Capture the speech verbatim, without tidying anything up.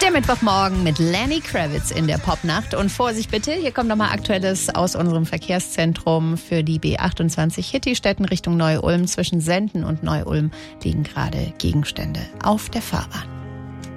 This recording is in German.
Der Mittwochmorgen mit Lenny Kravitz in der Popnacht. Und Vorsicht bitte, hier kommt nochmal Aktuelles aus unserem Verkehrszentrum für die B achtundzwanzig Hittistetten Richtung Neu-Ulm. Zwischen Senden und Neu-Ulm liegen gerade Gegenstände auf der Fahrbahn.